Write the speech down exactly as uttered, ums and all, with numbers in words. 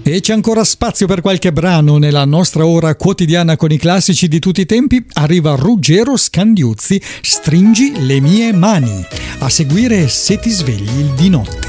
E c'è ancora spazio per qualche brano nella nostra ora quotidiana con i classici di tutti i tempi. Arriva Ruggero Scandiuzzi, Stringi le mie mani. A seguire Se ti svegli di notte.